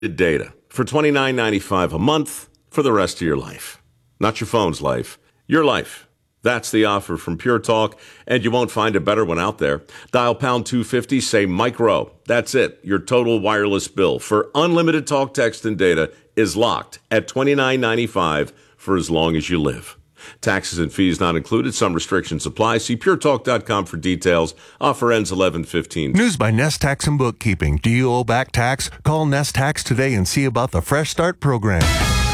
data for $29.95 a month for the rest of your life. Not your phone's life, your life. That's the offer from Pure Talk, and you won't find a better one out there. Dial pound 250, say Mike Rowe. That's it. Your total wireless bill for unlimited talk, text, and data is locked at $29.95 for as long as you live. Taxes and fees not included. Some restrictions apply. See puretalk.com for details. Offer ends 11/15. News by Nest Tax and Bookkeeping. Do you owe back tax? Call Nest Tax today and see about the Fresh Start program.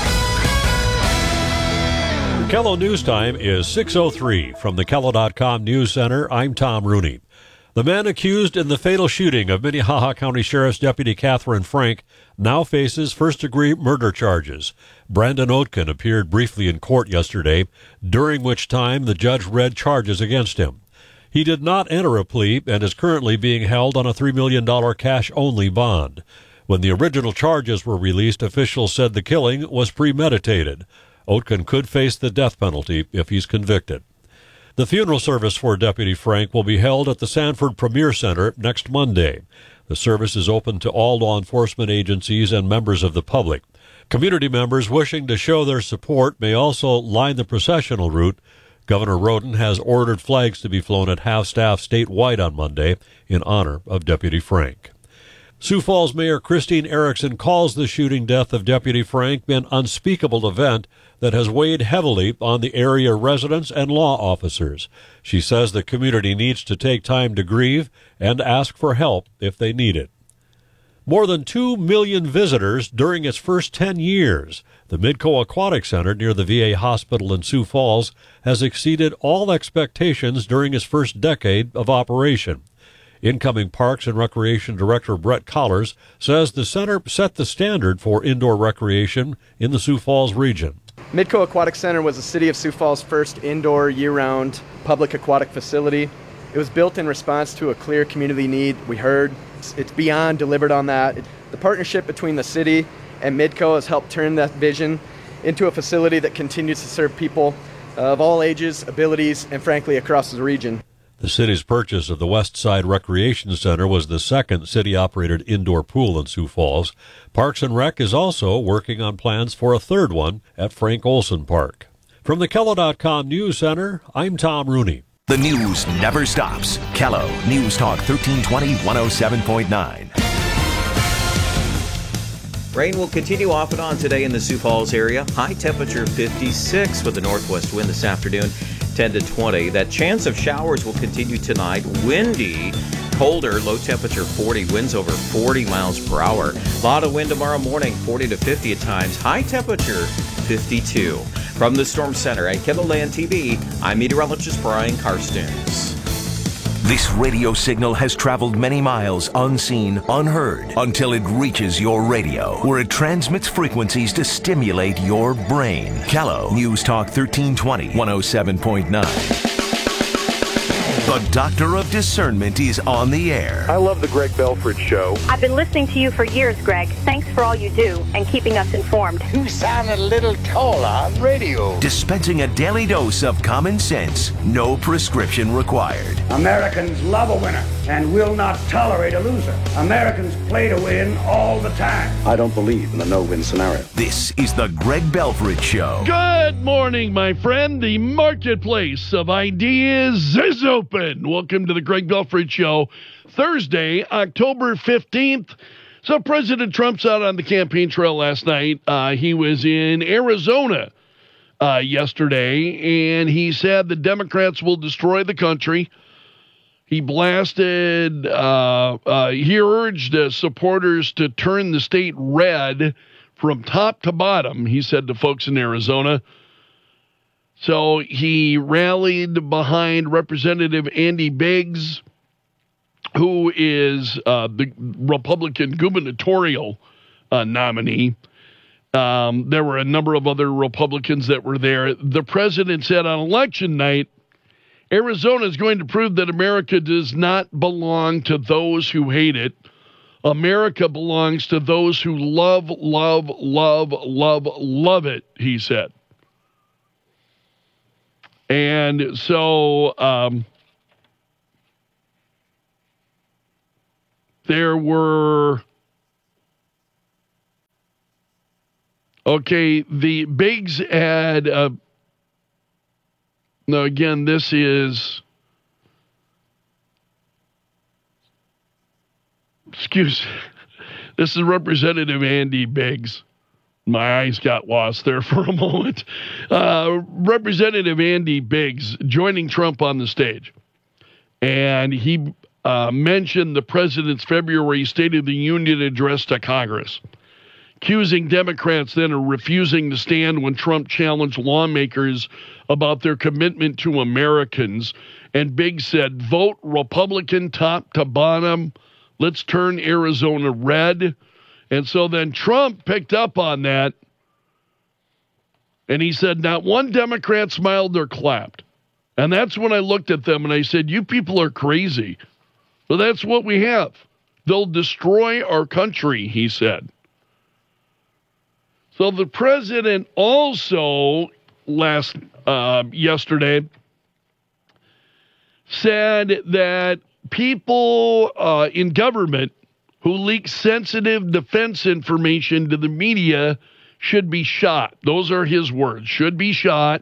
Kello News Time is 6:03. From the Kello.com News Center, I'm Tom Rooney. The man accused in the fatal shooting of Minnehaha County Sheriff's Deputy Catherine Frank now faces first-degree murder charges. Brandon Oetken appeared briefly in court yesterday, during which time the judge read charges against him. He did not enter a plea and is currently being held on a $3 million cash-only bond. When the original charges were released, officials said the killing was premeditated. Oetken could face the death penalty if he's convicted. The funeral service for Deputy Frank will be held at the Sanford Premier Center next Monday. The service is open to all law enforcement agencies and members of the public. Community members wishing to show their support may also line the processional route. Governor Roden has ordered flags to be flown at half-staff statewide on Monday in honor of Deputy Frank. Sioux Falls Mayor Christine Erickson calls the shooting death of Deputy Frank an unspeakable event that has weighed heavily on the area residents and law officers. She says the community needs to take time to grieve and ask for help if they need it. More than 2 million visitors during its first 10 years. The Midco Aquatic Center near the VA hospital in Sioux Falls has exceeded all expectations during its first decade of operation. Incoming Parks and Recreation Director Brett Collars says the center set the standard for indoor recreation in the Sioux Falls region. Midco Aquatic Center was the City of Sioux Falls' first indoor year-round public aquatic facility. It was built in response to a clear community need we heard. It's beyond delivered on that. The partnership between the city and Midco has helped turn that vision into a facility that continues to serve people of all ages, abilities, and frankly across the region. The city's purchase of the West Side Recreation Center was the second city-operated indoor pool in Sioux Falls. Parks and Rec is also working on plans for a third one at Frank Olson Park. From the Kello.com News Center, I'm Tom Rooney. The news never stops. Kello News Talk 1320 107.9. Rain will continue off and on today in the Sioux Falls area. High temperature 56 with a northwest wind this afternoon, 10 to 20. That chance of showers will continue tonight. Windy, colder, low temperature 40, winds over 40 miles per hour. A lot of wind tomorrow morning, 40 to 50 at times. High temperature 52. From the Storm Center at KELOLAND TV, I'm meteorologist Brian Karstens. This radio signal has traveled many miles unseen, unheard, until it reaches your radio, where it transmits frequencies to stimulate your brain. Kello News Talk 1320 107.9. The Doctor of Discernment is on the air. I love the Greg Belford Show. I've been listening to you for years, Greg. Thanks for all you do and keeping us informed. You sound a little taller on radio. Dispensing a daily dose of common sense, no prescription required. Americans love a winner and will not tolerate a loser. Americans play to win all the time. I don't believe in the no-win scenario. This is the Greg Belford Show. Good morning, my friend. The marketplace of ideas is open. Welcome to the Greg Belford Show, Thursday, October 15th. So President Trump's out on the campaign trail last night. He was in Arizona yesterday, and he said the Democrats will destroy the country. He blasted, he urged supporters to turn the state red from top to bottom, he said to folks in Arizona. So he rallied behind Representative Andy Biggs, who is the Republican gubernatorial nominee. There were a number of other Republicans that were there. The president said on election night, Arizona is going to prove that America does not belong to those who hate it. America belongs to those who love, love, love, love, love it, he said. And so there were Okay, the Biggs had, no, again, this is, this is Representative Andy Biggs. My eyes got lost there for a moment. Representative Andy Biggs joining Trump on the stage. And he mentioned the president's February State of the Union address to Congress, accusing Democrats then of refusing to stand when Trump challenged lawmakers about their commitment to Americans. And Biggs said, vote Republican top to bottom. Let's turn Arizona red. And so then Trump picked up on that, and he said, not one Democrat smiled or clapped. And that's when I looked at them and I said, you people are crazy. Well, that's what we have. They'll destroy our country, he said. So the president also yesterday said that people in government who leak sensitive defense information to the media should be shot. Those are his words, should be shot.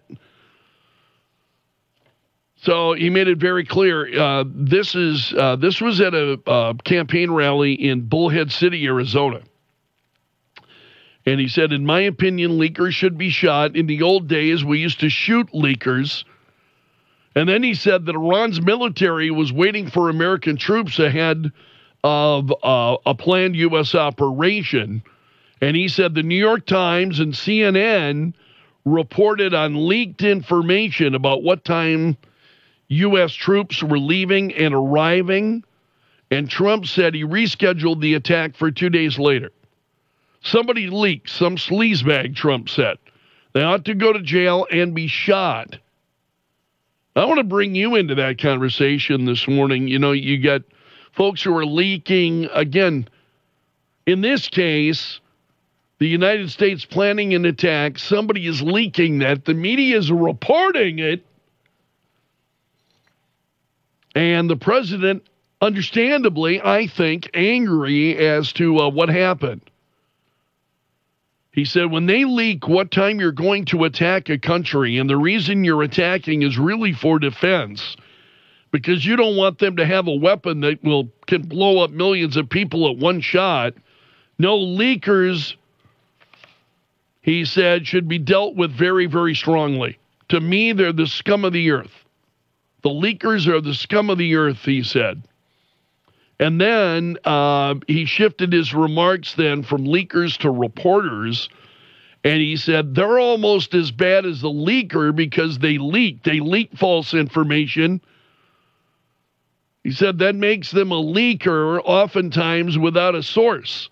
So he made it very clear. This was at a campaign rally in Bullhead City, Arizona. And he said, in my opinion, leakers should be shot. In the old days, we used to shoot leakers. And then he said that Iran's military was waiting for American troops ahead of a planned U.S. operation. And he said the New York Times and CNN reported on leaked information about what time U.S. troops were leaving and arriving. And Trump said he rescheduled the attack for 2 days later. Somebody leaked, some sleazebag, Trump said. They ought to go to jail and be shot. I want to bring you into that conversation this morning. You know, you got folks who are leaking. Again, in this case, the United States planning an attack. Somebody is leaking that. The media is reporting it. And the president, understandably, I think, angry as to what happened. He said, when they leak what time you're going to attack a country, and the reason you're attacking is really for defense, because you don't want them to have a weapon that can blow up millions of people at one shot. No, leakers, he said, should be dealt with very, very strongly. To me, they're the scum of the earth. The leakers are the scum of the earth, he said. And then he shifted his remarks then from leakers to reporters. And he said they're almost as bad as the leaker because they leak. They leak false information. He said that makes them a leaker oftentimes without a source.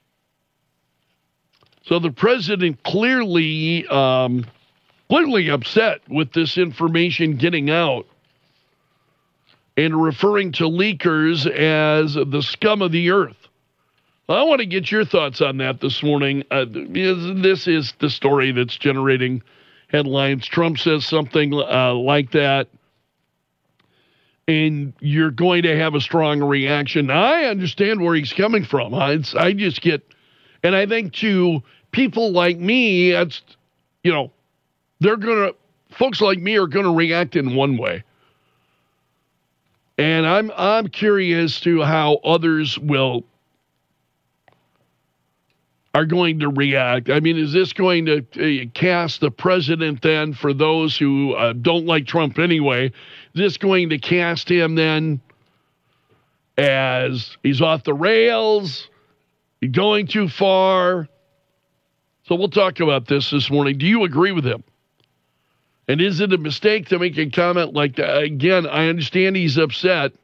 So the president clearly upset with this information getting out, and referring to leakers as the scum of the earth. I want to get your thoughts on that this morning. This is the story that's generating headlines. Trump says something like that, and you're going to have a strong reaction. I understand where he's coming from. I just get, and I think to people like me, folks like me are going to react in one way. And I'm curious to how others are going to react. I mean, is this going to cast the president then, for those who don't like Trump anyway, is this going to cast him then as he's off the rails, he's going too far? So we'll talk about this morning. Do you agree with him? And is it a mistake to make a comment like that? Again, I understand he's upset.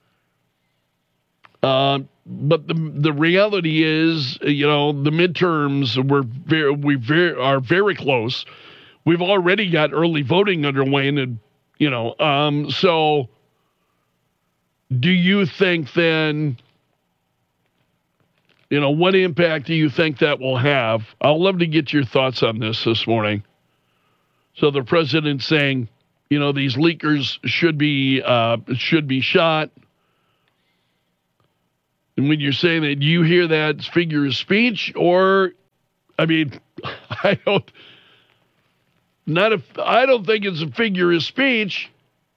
But the reality is, the midterms are very close. We've already got early voting underway, and so do you think then? What impact do you think that will have? I'll love to get your thoughts on this morning. So the president saying, these leakers should be shot. And when you're saying that, do you hear that figure of speech? Or, I mean, I don't think it's a figure of speech.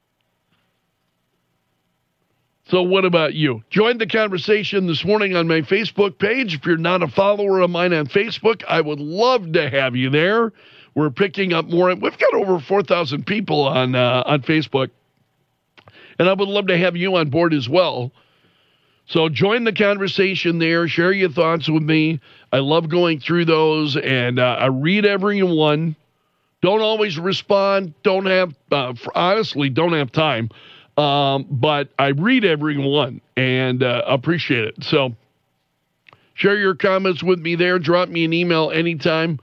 So what about you? Join the conversation this morning on my Facebook page. If you're not a follower of mine on Facebook, I would love to have you there. We're picking up more. We've got over 4,000 people on Facebook. And I would love to have you on board as well. So join the conversation there. Share your thoughts with me. I love going through those, and I read every one. Don't always respond. Honestly, don't have time. But I read every one and appreciate it. So share your comments with me there. Drop me an email anytime.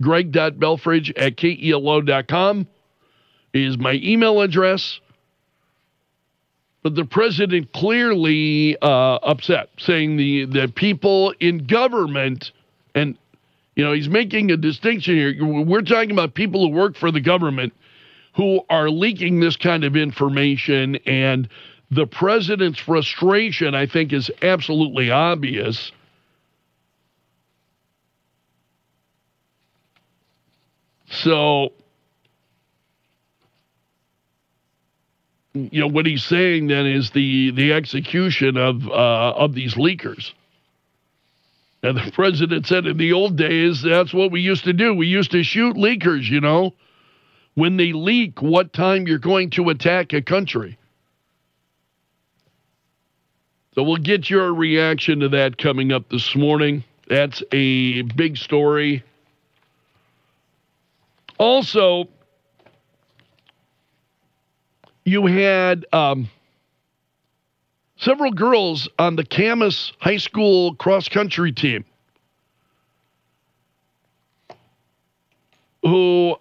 Greg.Belfridge@KELO.com is my email address. But the president clearly upset, saying the people in government, and he's making a distinction here. We're talking about people who work for the government who are leaking this kind of information, and the president's frustration, I think, is absolutely obvious. So, what he's saying then is the execution of these leakers. And the president said in the old days, that's what we used to do. We used to shoot leakers, when they leak what time you're going to attack a country. So we'll get your reaction to that coming up this morning. That's a big story. Also, you had several girls on the Camas High School cross-country team who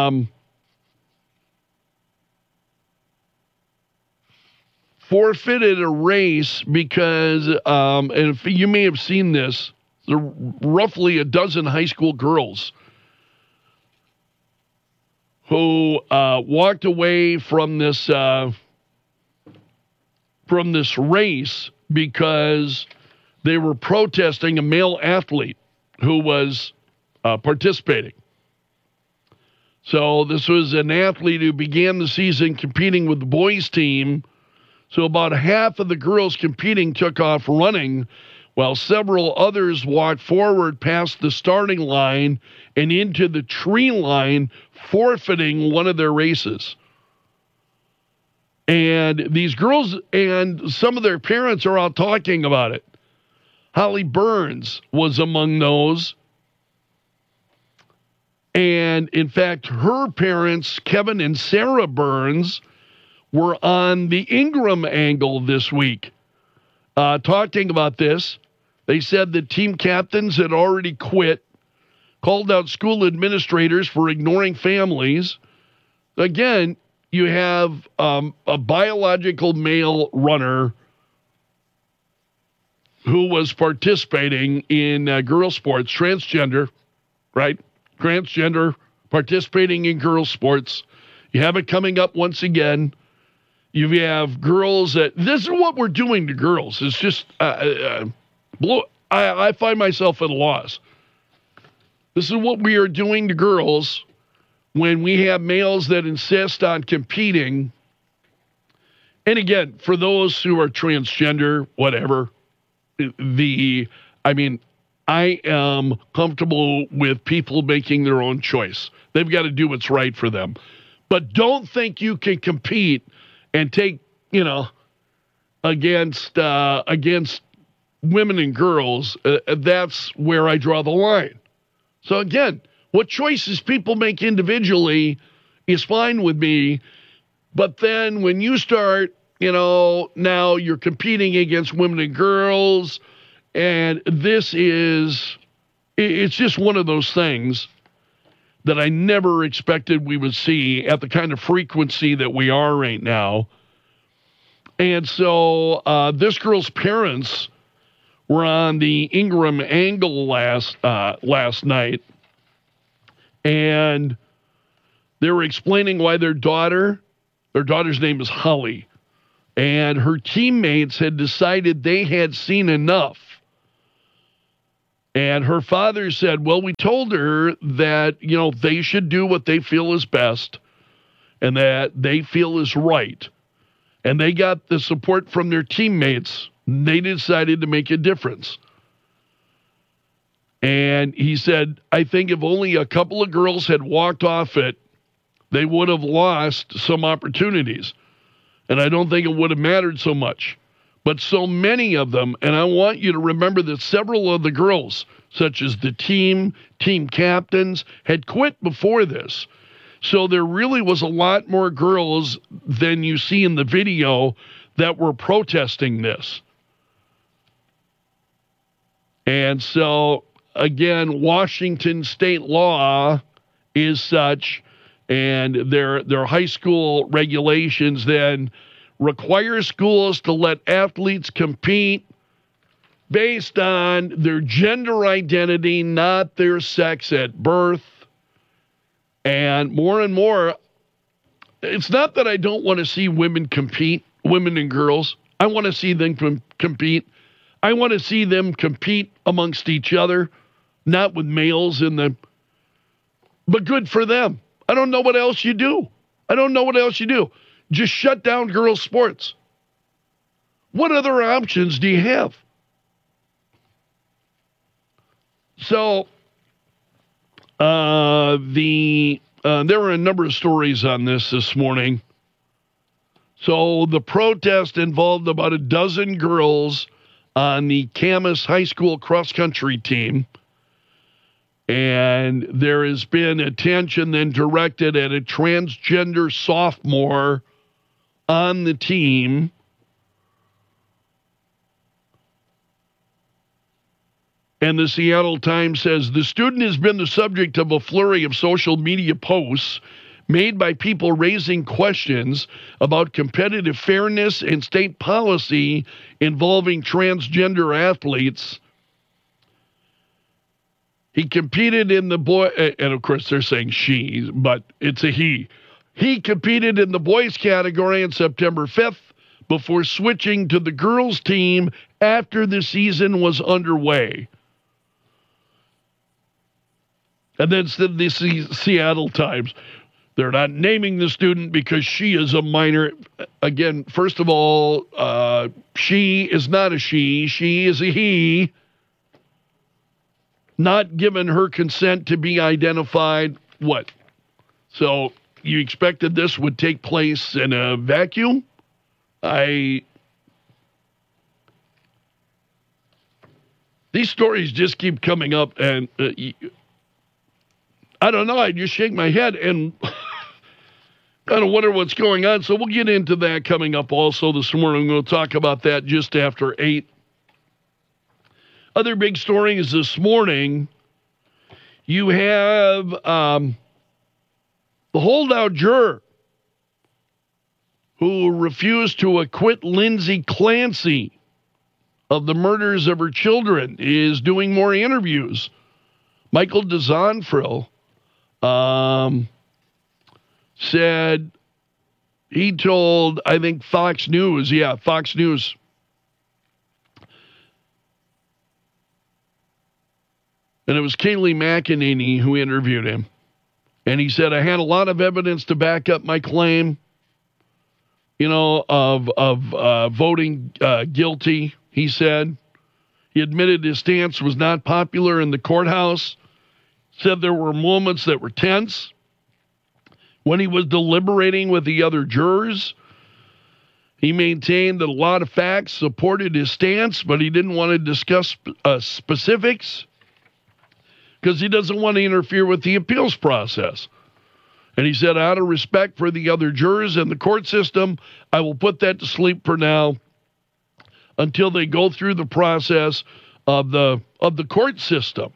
forfeited a race because, and if you may have seen this, there are roughly a dozen high school girls who walked away from this race because they were protesting a male athlete who was participating. So this was an athlete who began the season competing with the boys' team. So about half of the girls competing took off running, while several others walked forward past the starting line and into the tree line, forfeiting one of their races. And these girls and some of their parents are out talking about it. Holly Burns was among those. And in fact, her parents, Kevin and Sarah Burns, were on the Ingram angle this week talking about this. They said that team captains had already quit, called out school administrators for ignoring families. Again, you have a biological male runner who was participating in girls' sports, transgender, right? Transgender, participating in girls' sports. You have it coming up once again. You have girls that, this is what we're doing to girls. It's just, I find myself at a loss. This is what we are doing to girls when we have males that insist on competing. And again, for those who are transgender, whatever, I am comfortable with people making their own choice. They've got to do what's right for them. But don't think you can compete and take, against women and girls. That's where I draw the line. So again, what choices people make individually is fine with me. But then when you start, now you're competing against women and girls, and it's just one of those things that I never expected we would see at the kind of frequency that we are right now. And so this girl's parents were on the Ingram angle last night, and they were explaining why their daughter's name is Holly, and her teammates had decided they had seen enough And her father said, well, we told her that, they should do what they feel is best and that they feel is right. And they got the support from their teammates. They decided to make a difference. And he said, I think if only a couple of girls had walked off it, they would have lost some opportunities. And I don't think it would have mattered so much. But so many of them, and I want you to remember that several of the girls, such as the team captains, had quit before this. So there really was a lot more girls than you see in the video that were protesting this. And so, again, Washington state law is such, and their high school regulations then require schools to let athletes compete based on their gender identity, not their sex at birth. And more, it's not that I don't want to see women compete, women and girls. I want to see them compete. I want to see them compete amongst each other, not with males in them. But good for them. I don't know what else you do. Just shut down girls' sports. What other options do you have? So, there were a number of stories on this morning. So the protest involved about a dozen girls on the Camas High School cross-country team. And there has been attention then directed at a transgender sophomore on the team. And the Seattle Times says, the student has been the subject of a flurry of social media posts made by people raising questions about competitive fairness and state policy involving transgender athletes. He competed in the boy, and of course they're saying she, but it's a he. He competed in the boys category on September 5th before switching to the girls team after the season was underway. And then the Seattle Times, they're not naming the student because she is a minor. Again, first of all, she is not a she is a he. Not given her consent to be identified. What? So you expected this would take place in a vacuum? These stories just keep coming up, and I don't know. I just shake my head and kind of wonder what's going on. So we'll get into that coming up also this morning. We'll talk about that just after 8. Other big stories this morning. You have the holdout juror who refused to acquit Lindsay Clancy of the murders of her children is doing more interviews. Michael DeZonfrill said he told, I think, Fox News. And it was Kayleigh McEnany who interviewed him. And he said, I had a lot of evidence to back up my claim, of voting guilty, he said. He admitted his stance was not popular in the courthouse, said there were moments that were tense when he was deliberating with the other jurors. He maintained that a lot of facts supported his stance, but he didn't want to discuss specifics because he doesn't want to interfere with the appeals process. And he said, out of respect for the other jurors and the court system, I will put that to sleep for now until they go through the process of the court system.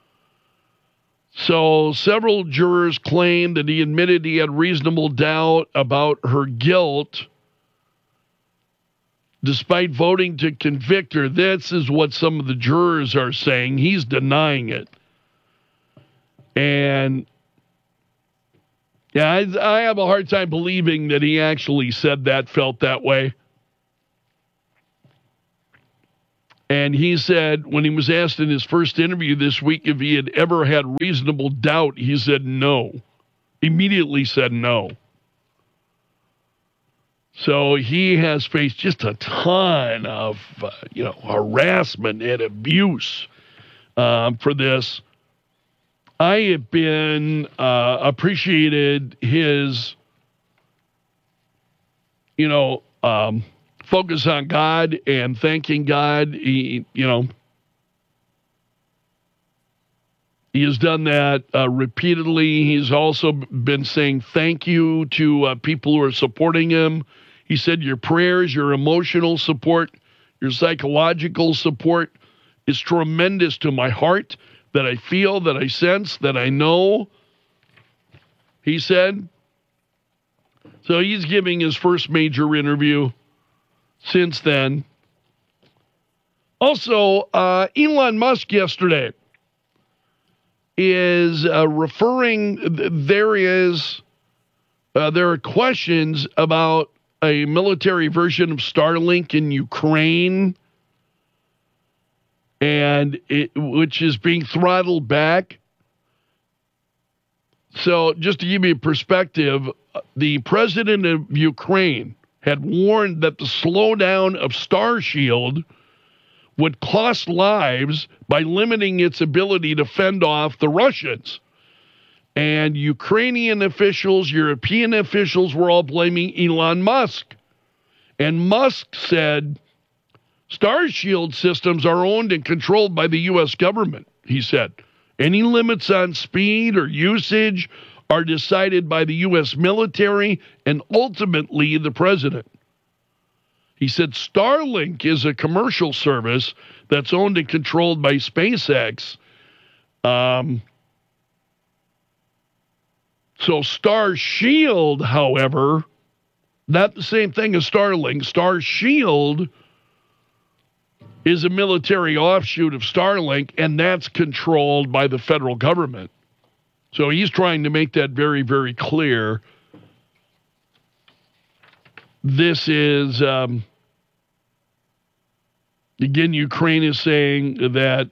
So several jurors claimed that he admitted he had reasonable doubt about her guilt despite voting to convict her. This is what some of the jurors are saying. He's denying it. And yeah, I have a hard time believing that he actually said that, felt that way. And he said, when he was asked in his first interview this week if he had ever had reasonable doubt, he said no. Immediately said no. So he has faced just a ton of, harassment and abuse for this. I have been appreciated his, focus on God and thanking God. He has done that repeatedly. He's also been saying thank you to people who are supporting him. He said your prayers, your emotional support, your psychological support is tremendous to my heart, that I feel, that I sense, that I know, he said. So he's giving his first major interview since then. Also, Elon Musk yesterday is referring, there are questions about a military version of Starlink in Ukraine, and which is being throttled back. So just to give you a perspective, the president of Ukraine had warned that the slowdown of Starshield would cost lives by limiting its ability to fend off the Russians. And Ukrainian officials, European officials were all blaming Elon Musk. And Musk said, Starshield systems are owned and controlled by the U.S. government, he said. Any limits on speed or usage are decided by the U.S. military and ultimately the president. He said Starlink is a commercial service that's owned and controlled by SpaceX. So Starshield, however, not the same thing as Starlink. Starshield is a military offshoot of Starlink, and that's controlled by the federal government. So he's trying to make that very, very clear. This is, again, Ukraine is saying that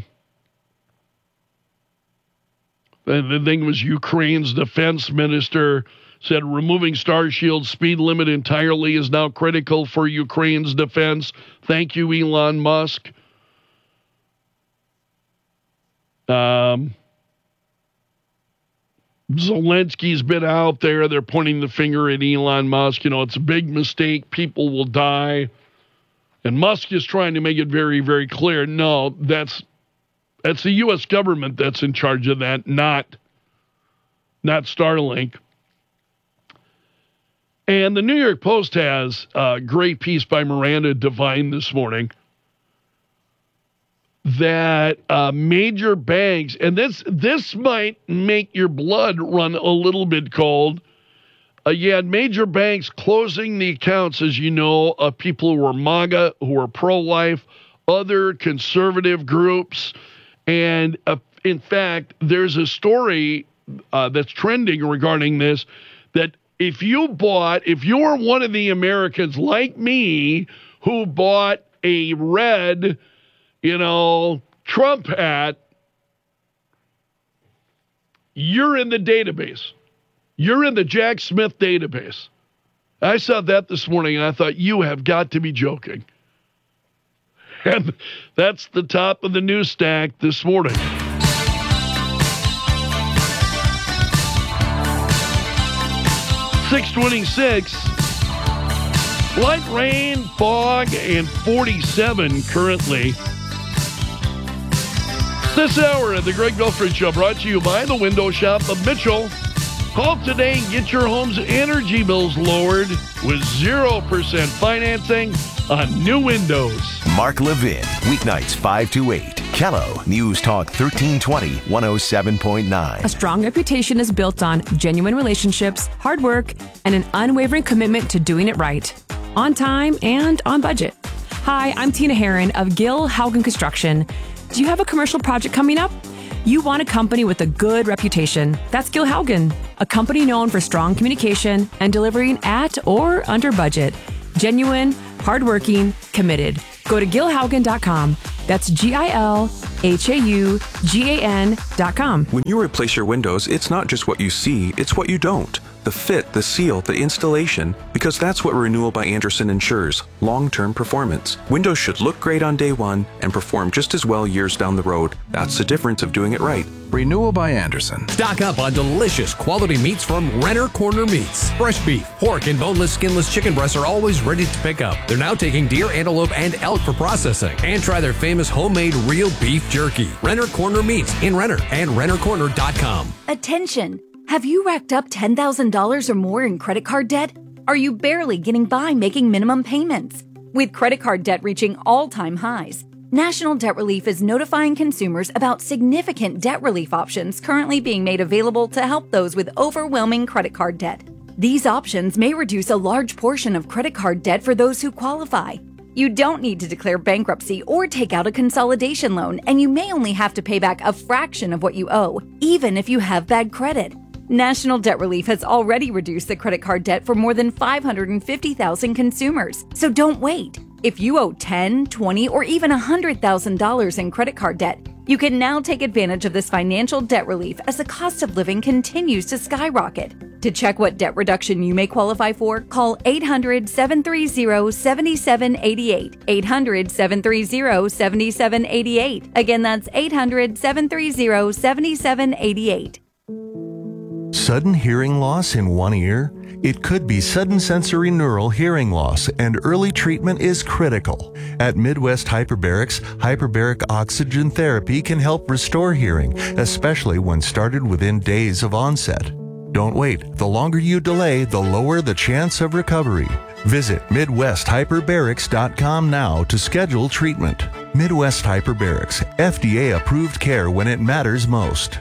the thing was Ukraine's defense minister said removing Starshield's speed limit entirely is now critical for Ukraine's defense. Thank you, Elon Musk. Zelensky's been out there. They're pointing the finger at Elon Musk. It's a big mistake. People will die. And Musk is trying to make it very, very clear. No, that's the U.S. government that's in charge of that, not Starlink. And the New York Post has a great piece by Miranda Devine this morning that major banks, and this might make your blood run a little bit cold. You had major banks closing the accounts, as you know, of people who are MAGA, who are pro-life, other conservative groups. And in fact, there's a story that's trending regarding this, that if you were one of the Americans like me who bought a red, Trump hat, you're in the database. You're in the Jack Smith database. I saw that this morning and I thought, you have got to be joking. And that's the top of the news stack this morning. .26, light rain, fog, and 47 currently. This hour of the Greg Belford Show brought to you by the Window Shop of Mitchell. Call today and get your home's energy bills lowered with 0% financing on new windows. Mark Levin, weeknights 5 to 8. Kello, News Talk 1320, 107.9. A strong reputation is built on genuine relationships, hard work, and an unwavering commitment to doing it right, on time and on budget. Hi, I'm Tina Herron of Gil Haugen Construction. Do you have a commercial project coming up? You want a company with a good reputation. That's Gil Haugen, a company known for strong communication and delivering at or under budget. Genuine, hardworking, committed. Go to GilHaugen.com. That's GilHaugan.com. When you replace your windows, it's not just what you see, it's what you don't. The fit, the seal, the installation, because that's what Renewal by Andersen ensures, long-term performance. Windows should look great on day one and perform just as well years down the road. That's the difference of doing it right. Renewal by Andersen. Stock up on delicious quality meats from Renner Corner Meats. Fresh beef, pork, and boneless, skinless chicken breasts are always ready to pick up. They're now taking deer, antelope, and elk for processing. And try their famous homemade real beef jerky. Renner Corner Meats in Renner and RennerCorner.com. Attention! Have you racked up $10,000 or more in credit card debt? Are you barely getting by making minimum payments? With credit card debt reaching all-time highs, National Debt Relief is notifying consumers about significant debt relief options currently being made available to help those with overwhelming credit card debt. These options may reduce a large portion of credit card debt for those who qualify. You don't need to declare bankruptcy or take out a consolidation loan, and you may only have to pay back a fraction of what you owe, even if you have bad credit. National Debt Relief has already reduced the credit card debt for more than 550,000 consumers. So don't wait. If you owe $10,000, $20,000, or even $100,000 in credit card debt, you can now take advantage of this financial debt relief as the cost of living continues to skyrocket. To check what debt reduction you may qualify for, call 800-730-7788. 800-730-7788. Again, that's 800-730-7788. Sudden hearing loss in one ear? It could be sudden sensory neural hearing loss, and early treatment is critical. At Midwest Hyperbarics, hyperbaric oxygen therapy can help restore hearing, especially when started within days of onset. Don't wait. The longer you delay, the lower the chance of recovery. Visit MidwestHyperbarics.com now to schedule treatment. Midwest Hyperbarics, FDA-approved care when it matters most.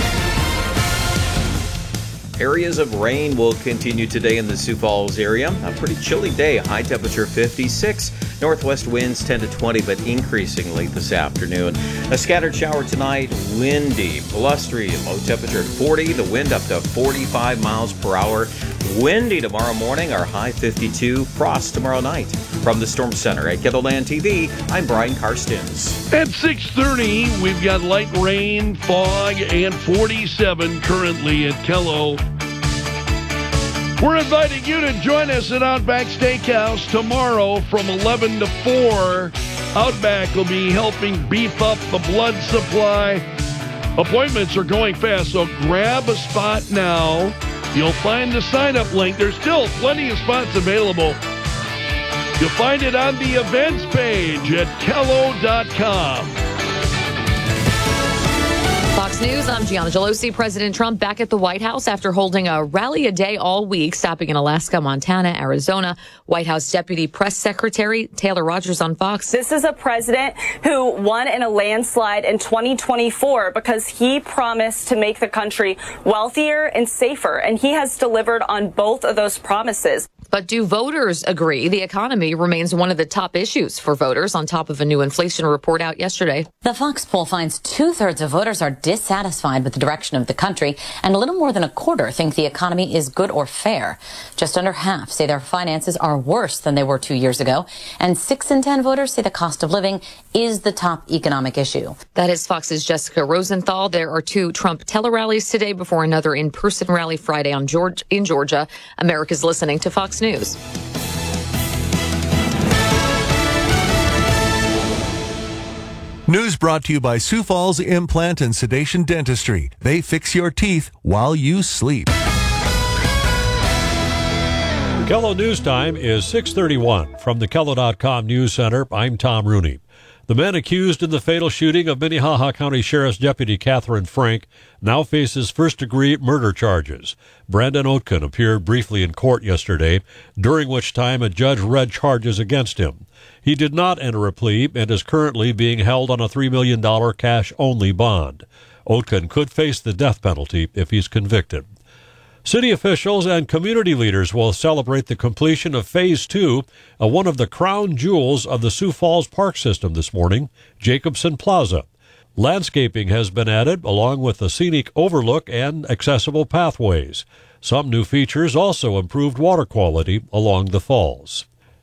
Areas of rain will continue today in the Sioux Falls area. A pretty chilly day, high temperature 56. Northwest winds 10 to 20, but increasing late this afternoon. A scattered shower tonight, windy, blustery, low temperature 40. The wind up to 45 miles per hour. Windy tomorrow morning, our high 52. Frost tomorrow night. From the Storm Center at KELOLAND TV, I'm Brian Karstens. At 6:30, we've got light rain, fog, and 47 currently at Kello. We're inviting you to join us at Outback Steakhouse tomorrow from 11 to 4. Outback will be helping beef up the blood supply. Appointments are going fast, so grab a spot now. You'll find the sign-up link. There's still plenty of spots available. You'll find it on the events page at Kello.com. Fox News, I'm Gianna Gelosi. President Trump back at the White House after holding a rally-a-day all week, stopping in Alaska, Montana, Arizona. White House Deputy Press Secretary Taylor Rogers on Fox. This is a president who won in a landslide in 2024 because he promised to make the country wealthier and safer, and he has delivered on both of those promises. But do voters agree? The economy remains one of the top issues for voters on top of a new inflation report out yesterday. The Fox poll finds 2/3 of voters are dissatisfied with the direction of the country, and a little more than a quarter think the economy is good or fair. Just under half say their finances are worse than they were 2 years ago, and 6 in 10 voters say the cost of living is the top economic issue. That is Fox's Jessica Rosenthal. There are 2 Trump tele-rallies today before another in-person rally Friday in Georgia. America's listening to Fox News. News brought to you by Sioux Falls Implant and Sedation Dentistry. They fix your teeth while you sleep. KELO News Time is 6:31. From the KELO.com News Center, I'm Tom Rooney. The man accused in the fatal shooting of Minnehaha County Sheriff's Deputy Catherine Frank now faces first-degree murder charges. Brandon Oatkin appeared briefly in court yesterday, during which time a judge read charges against him. He did not enter a plea and is currently being held on a $3 million cash-only bond. Oatkin could face the death penalty if he's convicted. City officials and community leaders will celebrate the completion of Phase 2 of one of the crown jewels of the Sioux Falls Park system this morning, Jacobson Plaza. Landscaping has been added, along with a scenic overlook and accessible pathways. Some new features also improved water quality along the falls.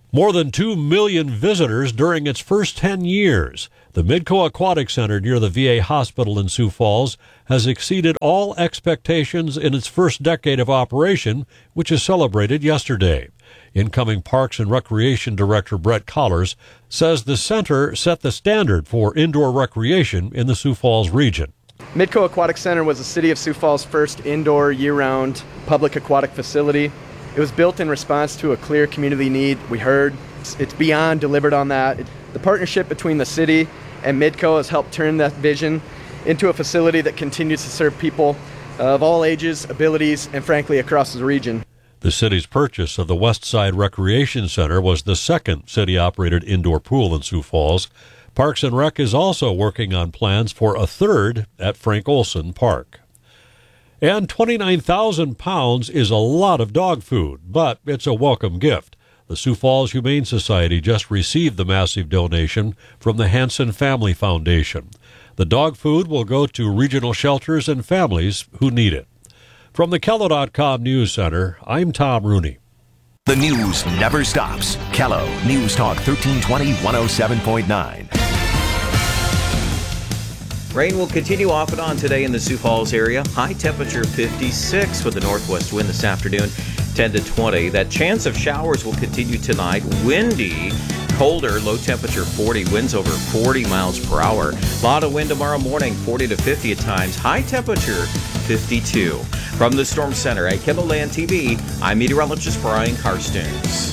More than 2 million visitors during its first 10 years. The Midco Aquatic Center near the VA hospital in Sioux Falls has exceeded all expectations in its first decade of operation, which is celebrated yesterday. Incoming Parks and Recreation Director Brett Collars says the center set the standard for indoor recreation in the Sioux Falls region. Midco Aquatic Center was the City of Sioux Falls' first indoor, year-round public aquatic facility. It was built in response to a clear community need we heard. It's beyond delivered on that. The partnership between the city and Midco has helped turn that vision into a facility that continues to serve people of all ages, abilities, and frankly, across the region. The city's purchase of the West Side Recreation Center was the second city-operated indoor pool in Sioux Falls. Parks and Rec is also working on plans for a third at Frank Olson Park. And 29,000 pounds is a lot of dog food, but it's a welcome gift. The Sioux Falls Humane Society just received the massive donation from the Hanson Family Foundation. The dog food will go to regional shelters and families who need it. From the Kello.com News Center, I'm Tom Rooney. The news never stops. Kello News Talk 1320 107.9. Rain will continue off and on today in the Sioux Falls area. High temperature 56 with a northwest wind this afternoon, 10 to 20. That chance of showers will continue tonight. Windy, colder, low temperature 40, winds over 40 miles per hour. A lot of wind tomorrow morning, 40 to 50 at times. High temperature 52. From the Storm Center at KELOLAND TV, I'm meteorologist Brian Karstens.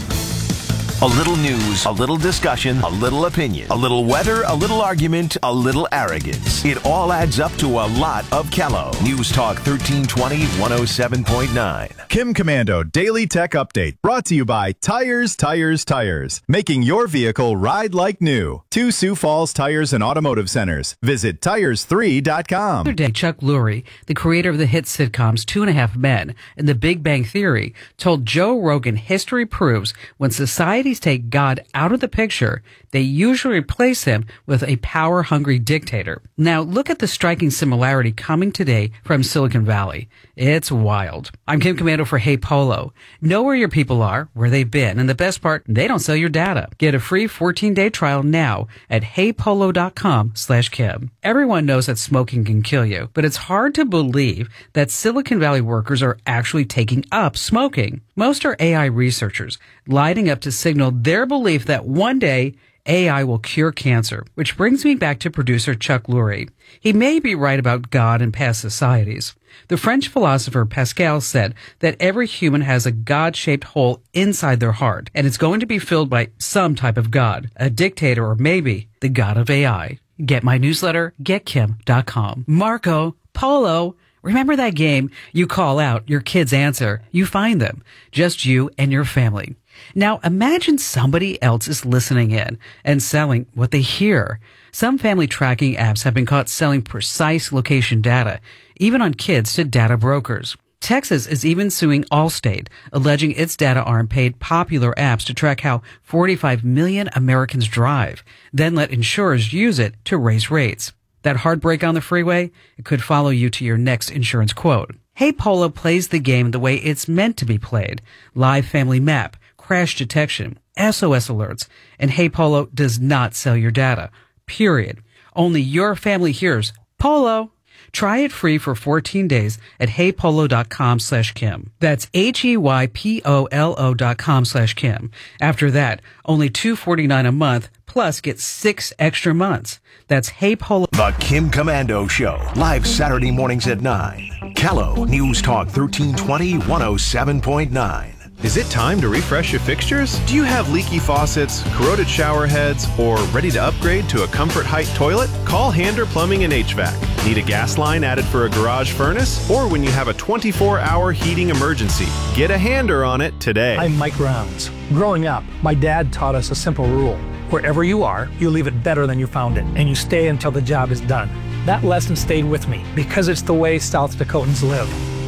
A little news, a little discussion, a little opinion, a little weather, a little argument, a little arrogance. It all adds up to a lot of Kello. News Talk 1320 107.9. Kim Commando Daily Tech Update, brought to you by Tires, making your vehicle ride like new. 2 Sioux Falls Tires and Automotive Centers. Visit tires3.com. The other day, Chuck Lurie, the creator of the hit sitcoms 2.5 Men and The Big Bang Theory, told Joe Rogan history proves when societies take God out of the picture, they usually replace him with a power-hungry dictator. Now, look at the striking similarity coming today from Silicon Valley. It's wild. I'm Kim Commando for Hey Polo. Know where your people are, where they've been, and the best part, they don't sell your data. Get a free 14-day trial now at heypolo.com/Kim. Everyone knows that smoking can kill you, but it's hard to believe that Silicon Valley workers are actually taking up smoking. Most are AI researchers, lighting up to signal their belief that one day AI will cure cancer, which brings me back to producer Chuck Lurie. He may be right about God and past societies. The French philosopher Pascal said that every human has a God-shaped hole inside their heart, and it's going to be filled by some type of God, a dictator, or maybe the God of AI. Get my newsletter, getkim.com. Marco Polo. Remember that game? You call out, your kids answer, you find them. Just you and your family. Now imagine somebody else is listening in and selling what they hear. Some family tracking apps have been caught selling precise location data, even on kids, to data brokers. Texas is even suing Allstate, alleging its data arm paid popular apps to track how 45 million Americans drive, then let insurers use it to raise rates. That heartbreak on the freeway? It could follow you to your next insurance quote. Hey Polo plays the game the way it's meant to be played. Live family map, crash detection, SOS alerts, and Hey Polo does not sell your data. Period. Only your family hears Polo. Try it free for 14 days at heypolo.com/Kim. That's HEYPOLO.com/Kim. After that, only $249 a month, plus get 6 extra months. That's Hey Polo. The Kim Commando Show, live Saturday mornings at 9. Kello News Talk 1320 107.9. Is it time to refresh your fixtures? Do you have leaky faucets, corroded shower heads, or ready to upgrade to a Comfort Height toilet? Call Hander Plumbing and HVAC. Need a gas line added for a garage furnace? Or when you have a 24-hour heating emergency? Get a Hander on it today. I'm Mike Rounds. Growing up, my dad taught us a simple rule. Wherever you are, you leave it better than you found it, and you stay until the job is done. That lesson stayed with me because it's the way South Dakotans live.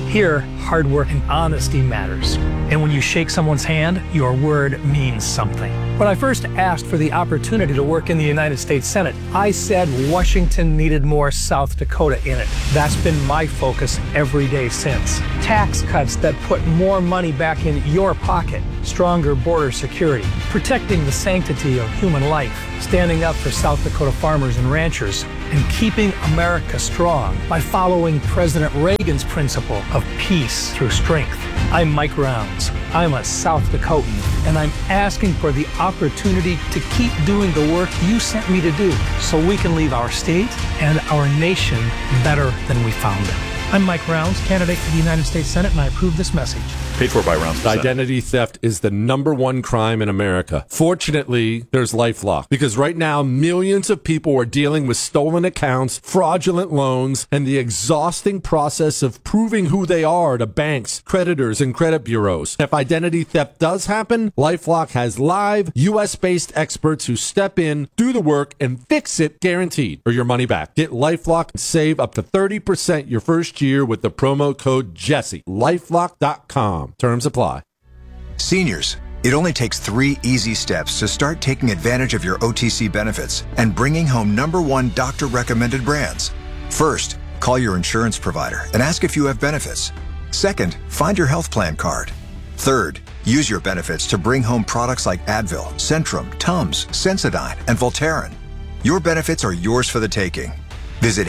Here, hard work and honesty matters. And when you shake someone's hand, your word means something. When I first asked for the opportunity to work in the United States Senate, I said Washington needed more South Dakota in it. That's been my focus every day since. Tax cuts that put more money back in your pocket, stronger border security, protecting the sanctity of human life, standing up for South Dakota farmers and ranchers, and keeping America strong by following President Reagan's principle of peace through strength. I'm Mike Rounds. I'm a South Dakotan, and I'm asking for the opportunity to keep doing the work you sent me to do so we can leave our state and our nation better than we found it. I'm Mike Rounds, candidate for the United States Senate, and I approve this message. Paid for by Rounds. Identity theft is the #1 crime in America. Fortunately, there's LifeLock, because right now millions of people are dealing with stolen accounts, fraudulent loans, and the exhausting process of proving who they are to banks, creditors, and credit bureaus. If identity theft does happen, LifeLock has live, U.S.-based experts who step in, do the work, and fix it guaranteed, or your money back. Get LifeLock and save up to 30% your first year with the promo code Jesse. LifeLock.com. Terms apply. Seniors, it only takes 3 easy steps to start taking advantage of your OTC benefits and bringing home #1 doctor-recommended brands. First, call your insurance provider and ask if you have benefits. Second, find your health plan card. Third, use your benefits to bring home products like Advil, Centrum, Tums, Sensodyne, and Voltaren. Your benefits are yours for the taking. Visit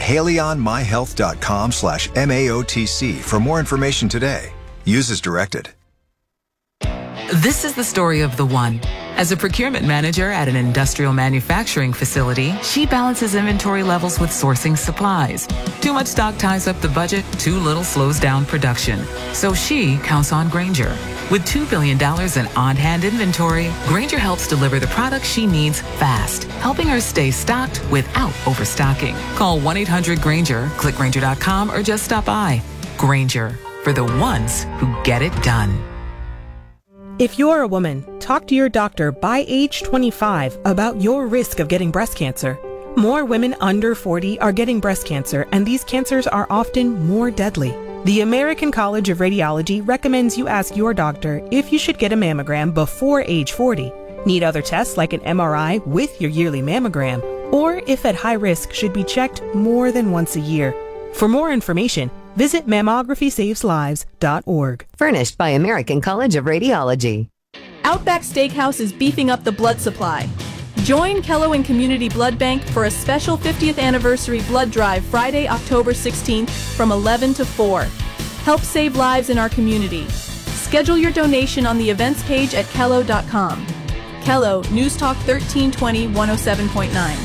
HaleyOnMyHealth.com/MAOTC for more information today. Use as directed. This is the story of the one. As a procurement manager at an industrial manufacturing facility, she balances inventory levels with sourcing supplies. Too much stock ties up the budget, too little slows down production. So she counts on Grainger. With $2 billion in on-hand inventory, Grainger helps deliver the products she needs fast, helping her stay stocked without overstocking. Call 1-800-GRAINGER, click Grainger.com, or just stop by. Grainger, for the ones who get it done. If you're a woman, talk to your doctor by age 25 about your risk of getting breast cancer. More women under 40 are getting breast cancer, and these cancers are often more deadly. The American College of Radiology recommends you ask your doctor if you should get a mammogram before age 40, need other tests like an MRI with your yearly mammogram, or if at high risk should be checked more than once a year. For more information, visit MammographySavesLives.org. Furnished by American College of Radiology. Outback Steakhouse is beefing up the blood supply. Join Kello and Community Blood Bank for a special 50th anniversary blood drive Friday, October 16th from 11 to 4. Help save lives in our community. Schedule your donation on the events page at Kello.com. Kello, News Talk 1320 107.9.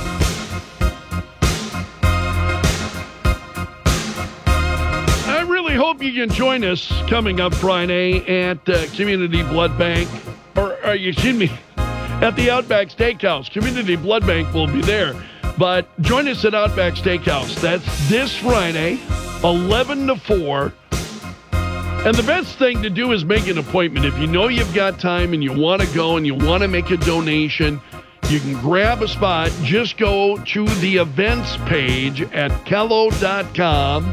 I hope you can join us coming up Friday at Community Blood Bank, or excuse me, at the Outback Steakhouse. Community Blood Bank will be there, but join us at Outback Steakhouse. That's this Friday, 11 to 4. And the best thing to do is make an appointment. If you know you've got time and you want to go and you want to make a donation, you can grab a spot. Just go to the events page at Kello.com.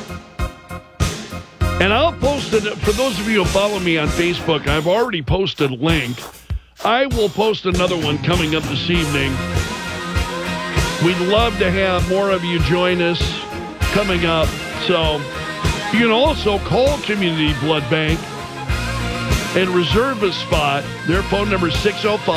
And I'll post it, for those of you who follow me on Facebook, I've already posted a link. I will post another one coming up this evening. We'd love to have more of you join us coming up. So you can also call Community Blood Bank and reserve a spot. Their phone number is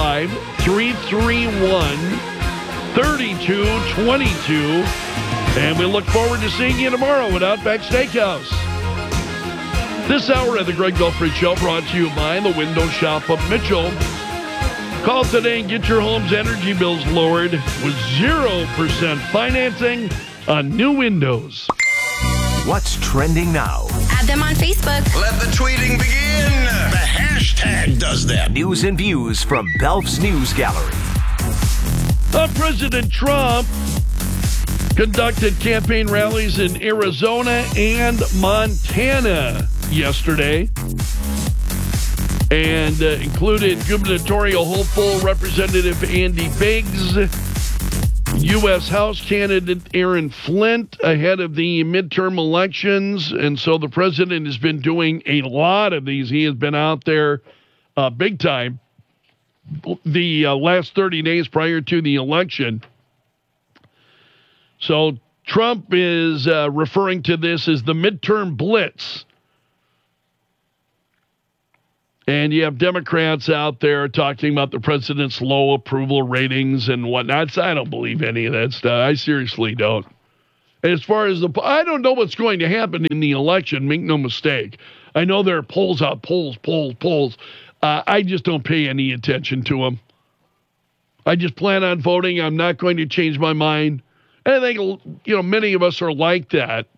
605-331-3222. And we look forward to seeing you tomorrow at Outback Steakhouse. This hour of the Greg Belfry Show brought to you by the Window Shop of Mitchell. Call today and get your home's energy bills lowered with 0% financing on new windows. What's trending now? Add them on Facebook. Let the tweeting begin. The hashtag does that. News and views from Belf's News Gallery. President Trump conducted campaign rallies in Arizona and Montana yesterday, and included gubernatorial hopeful Representative Andy Biggs U.S. House candidate Aaron Flint ahead of the midterm elections. And so the president has been doing a lot of these. He has been out there big time the last 30 days prior to the election. So Trump is referring to this as the midterm blitz. And you have Democrats out there talking about the president's low approval ratings and whatnot. I don't believe any of that stuff. I seriously don't. As far as I don't know what's going to happen in the election. Make no mistake. I know there are polls out, polls. I just don't pay any attention to them. I just plan on voting. I'm not going to change my mind. And I think, many of us are like that.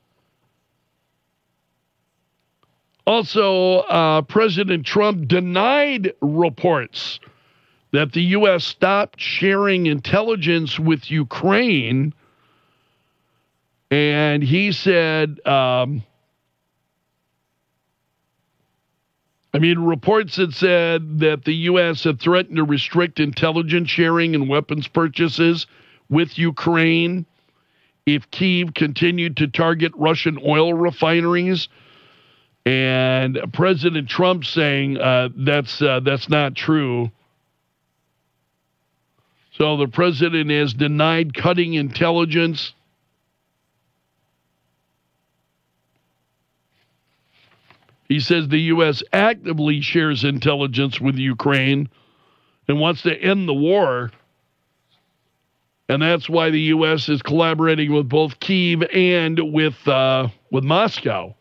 Also, President Trump denied reports that the U.S. stopped sharing intelligence with Ukraine. And he said, reports had said that the U.S. had threatened to restrict intelligence sharing and weapons purchases with Ukraine if Kyiv continued to target Russian oil refineries. And President Trump saying that's not true. So the president has denied cutting intelligence. He says the U.S. actively shares intelligence with Ukraine and wants to end the war. And that's why the U.S. is collaborating with both Kyiv and with Moscow.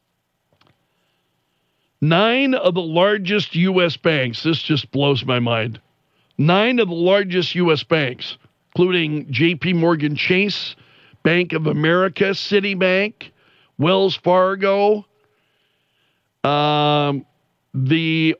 9 of the largest U.S. banks, this just blows my mind. 9 of the largest U.S. banks, including J.P. Morgan Chase, Bank of America, Citibank, Wells Fargo, it's the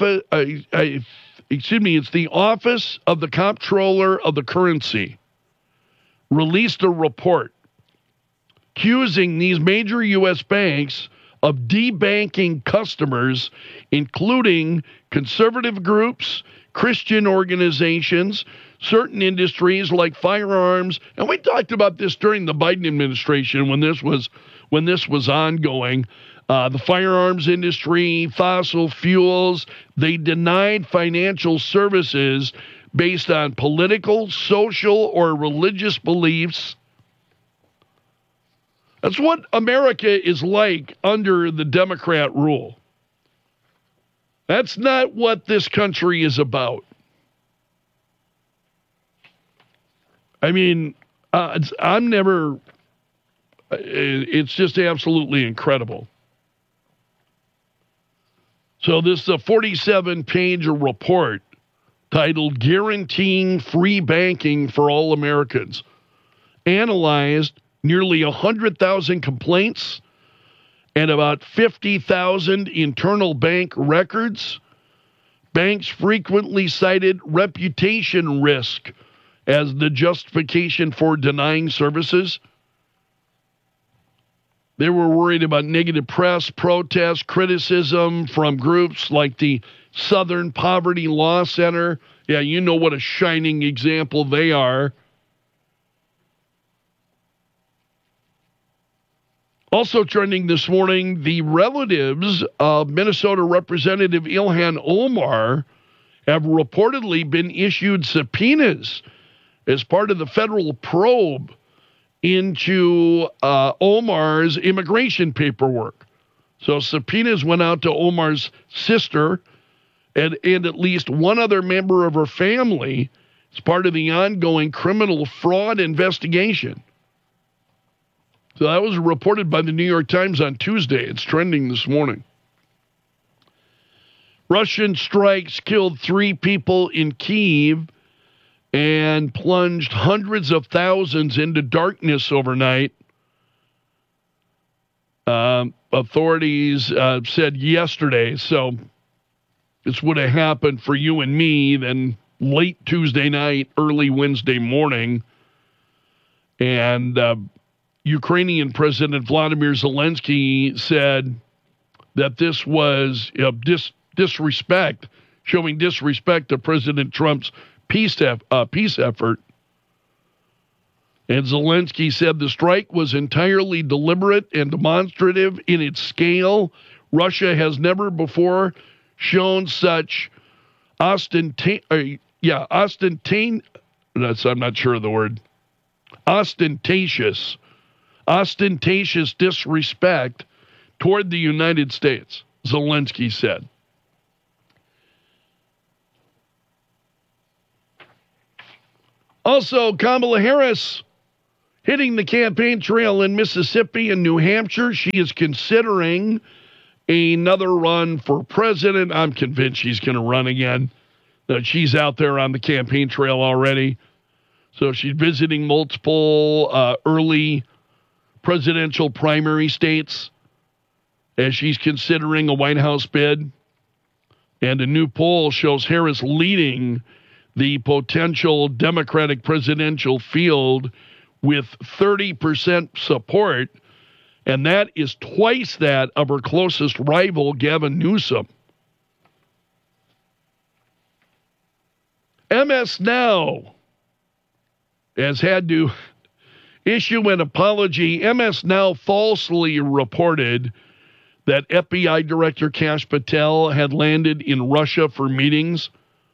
Office of the Comptroller of the Currency, released a report accusing these major U.S. banks of debanking customers, including conservative groups, Christian organizations, certain industries like firearms. And we talked about this during the Biden administration when this was ongoing. The firearms industry, fossil fuels, they denied financial services based on political, social, or religious beliefs. That's what America is like under the Democrat rule. That's not what this country is about. It's just absolutely incredible. So this is a 47-page report titled Guaranteeing Free Banking for All Americans. Analyzed nearly 100,000 complaints and about 50,000 internal bank records. Banks frequently cited reputation risk as the justification for denying services. They were worried about negative press, protests, criticism from groups like the Southern Poverty Law Center. Yeah, you know what a shining example they are. Also trending this morning, the relatives of Minnesota Representative Ilhan Omar have reportedly been issued subpoenas as part of the federal probe into Omar's immigration paperwork. So subpoenas went out to Omar's sister and at least one other member of her family as part of the ongoing criminal fraud investigation. So that was reported by the New York Times on Tuesday. It's trending this morning. Russian strikes killed 3 people in Kyiv and plunged hundreds of thousands into darkness overnight. Authorities said yesterday, so this would have happened for you and me then late Tuesday night, early Wednesday morning. And Ukrainian President Vladimir Zelensky said that this was disrespect, showing disrespect to President Trump's peace effort. And Zelensky said the strike was entirely deliberate and demonstrative in its scale. Russia has never before shown such ostentatious disrespect toward the United States, Zelensky said. Also, Kamala Harris hitting the campaign trail in Mississippi and New Hampshire. She is considering another run for president. I'm convinced she's going to run again. She's out there on the campaign trail already. So she's visiting multiple early presidential primary states as she's considering a White House bid. And a new poll shows Harris leading the potential Democratic presidential field with 30% support, and that is twice that of her closest rival, Gavin Newsom. MS Now has had to issue an apology. MS Now falsely reported that FBI Director Kash Patel had landed in Russia for meetings.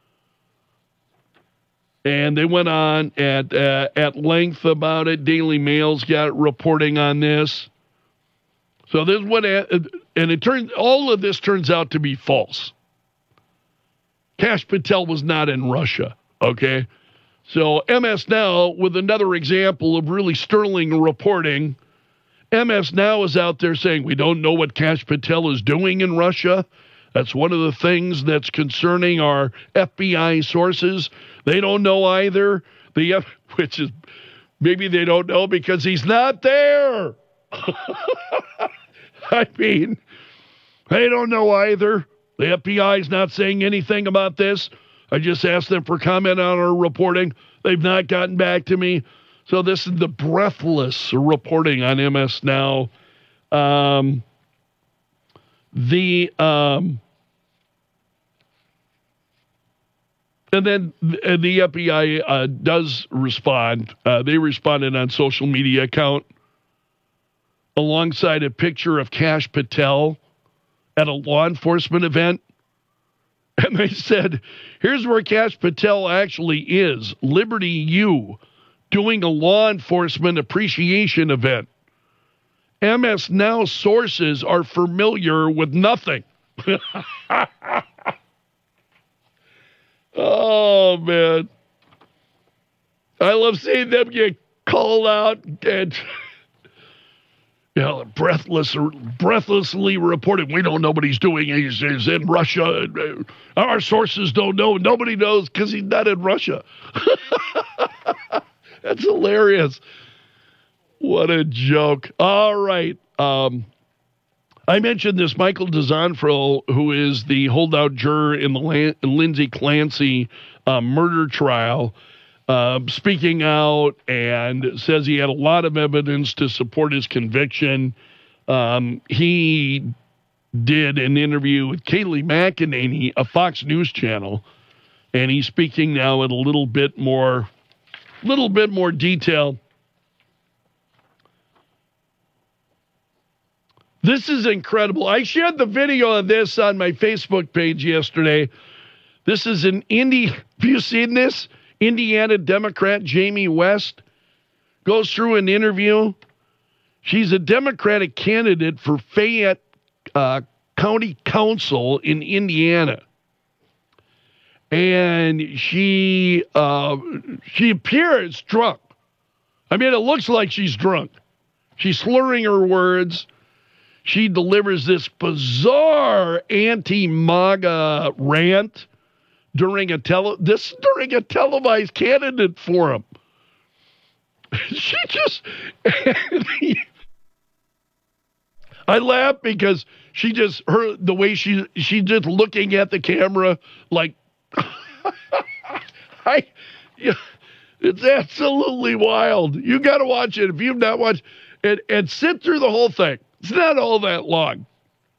And they went on at length about it. Daily Mail's got reporting on this. So this is what, and all of this turns out to be false. Kash Patel was not in Russia, okay? So MS Now, with another example of really sterling reporting, MS Now is out there saying, we don't know what Kash Patel is doing in Russia. That's one of the things that's concerning our FBI sources. They don't know either, which is maybe they don't know because he's not there. I mean, they don't know either. The FBI is not saying anything about this. I just asked them for comment on our reporting. They've not gotten back to me. So this is the breathless reporting on MS Now. And then the FBI does respond. They responded on social media account alongside a picture of Kash Patel at a law enforcement event. And they said, here's where Kash Patel actually is, Liberty U, doing a law enforcement appreciation event. MS Now sources are familiar with nothing. Oh, man. I love seeing them get called out and breathlessly reported. We don't know what he's doing. He's in Russia. Our sources don't know. Nobody knows because he's not in Russia. That's hilarious. What a joke. All right. I mentioned this Michael DeZonfrel, who is the holdout juror in the Lindsay Clancy murder trial, speaking out and says he had a lot of evidence to support his conviction. He did an interview with Kayleigh McEnany, a Fox News channel, and he's speaking now in a little bit more detail. This is incredible. I shared the video of this on my Facebook page yesterday. This is have you seen this? Indiana Democrat Jamie West goes through an interview. She's a Democratic candidate for Fayette County Council in Indiana. And she appears drunk. I mean, it looks like she's drunk. She's slurring her words. She delivers this bizarre anti-MAGA rant during a televised candidate forum. I laugh because the way she's just looking at the camera like, it's absolutely wild. You got to watch it if you've not watched it and sit through the whole thing. It's not all that long.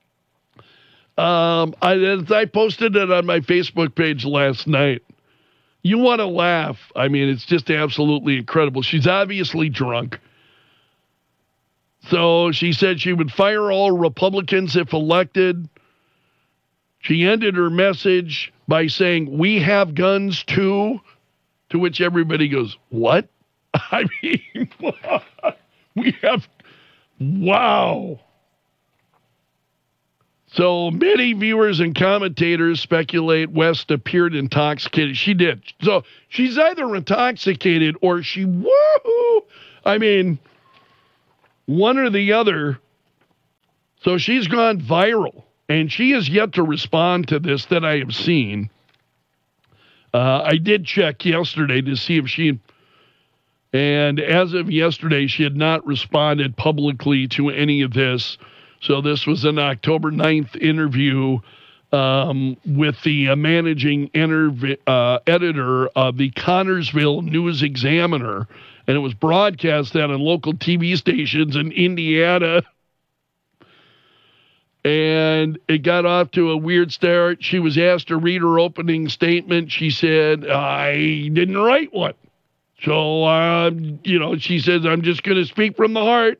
I posted it on my Facebook page last night. You want to laugh. I mean, it's just absolutely incredible. She's obviously drunk. So she said she would fire all Republicans if elected. She ended her message by saying, "We have guns too," to which everybody goes, "What?" I mean, we have, wow. So many viewers and commentators speculate West appeared intoxicated. She did. So she's either intoxicated or she, woohoo. I mean, one or the other. So she's gone viral, and she has yet to respond to this that I have seen. I did check yesterday to see if she, and as of yesterday, she had not responded publicly to any of this. So this was an October 9th interview with the managing editor of the Connorsville News-Examiner, and it was broadcast on local TV stations in Indiana. And it got off to a weird start. She was asked to read her opening statement. She said, "I didn't write one." So, she says, "I'm just going to speak from the heart."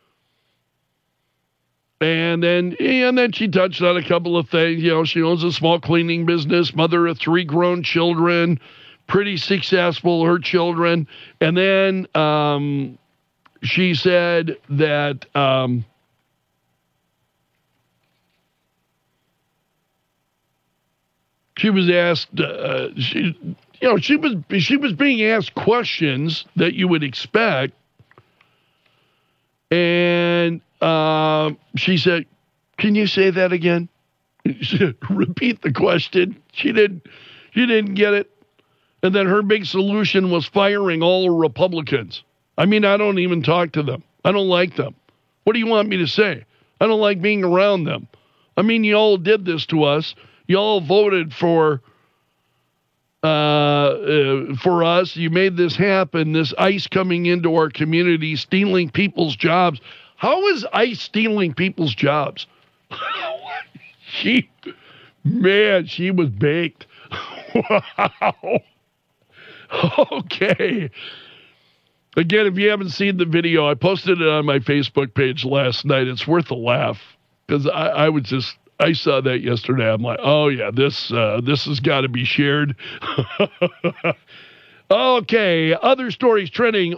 And then she touched on a couple of things. She owns a small cleaning business, mother of 3 grown children, pretty successful, her children. And then she said that she was asked, she was being asked questions that you would expect. And she said, "Can you say that again?" Repeat the question. She didn't get it. And then her big solution was firing all Republicans. I mean, I don't even talk to them. I don't like them. What do you want me to say? I don't like being around them. I mean, you all did this to us. You all voted for us. You made this happen, this ICE coming into our community, stealing people's jobs. How is ICE stealing people's jobs? She was baked. Wow. Okay. Again, if you haven't seen the video, I posted it on my Facebook page last night. It's worth a laugh because I saw that yesterday. I'm like, oh yeah, this has got to be shared. Okay, other stories trending.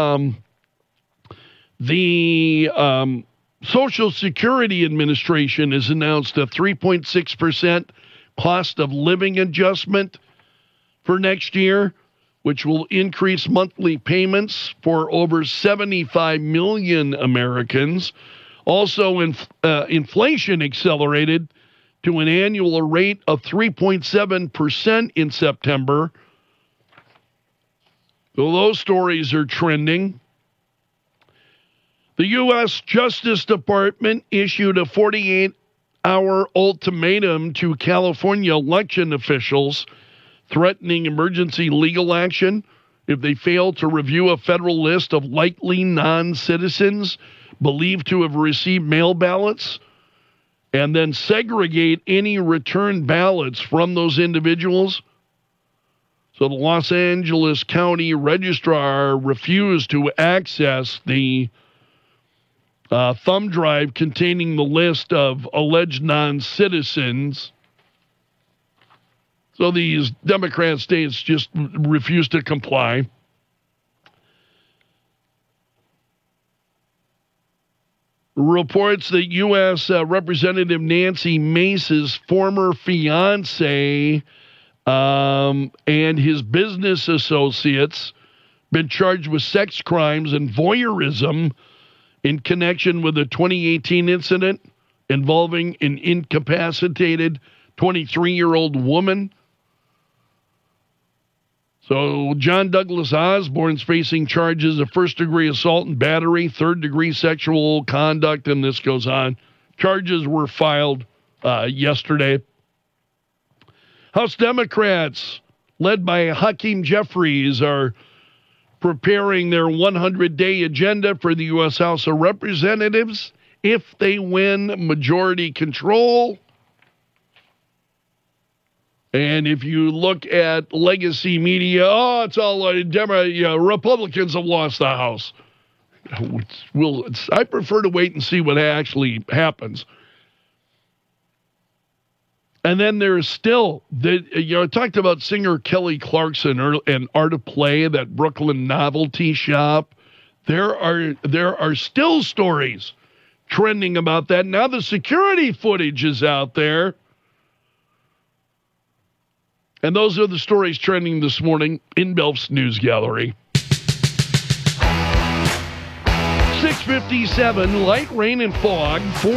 The Social Security Administration has announced a 3.6% cost of living adjustment for next year, which will increase monthly payments for over 75 million Americans. Also, inflation accelerated to an annual rate of 3.7% in September. So those stories are trending. The U.S. Justice Department issued a 48-hour ultimatum to California election officials, threatening emergency legal action if they fail to review a federal list of likely non-citizens believed to have received mail ballots, and then segregate any returned ballots from those individuals. So the Los Angeles County Registrar refused to access the thumb drive containing the list of alleged non-citizens. So these Democrat states just refused to comply. Reports that U.S. Representative Nancy Mace's former fiance and his business associates been charged with sex crimes and voyeurism in connection with a 2018 incident involving an incapacitated 23-year-old woman. So John Douglas Osborne's facing charges of first-degree assault and battery, third-degree sexual conduct, and this goes on. Charges were filed yesterday. House Democrats, led by Hakeem Jeffries, are preparing their 100-day agenda for the U.S. House of Representatives if they win majority control. And if you look at legacy media, it's all Republicans have lost the House. I prefer to wait and see what actually happens. And then there's still, I talked about singer Kelly Clarkson and Art of Play, that Brooklyn novelty shop. There are still stories trending about that. Now the security footage is out there. And those are the stories trending this morning in Belf's News Gallery. 6:57, light rain and fog.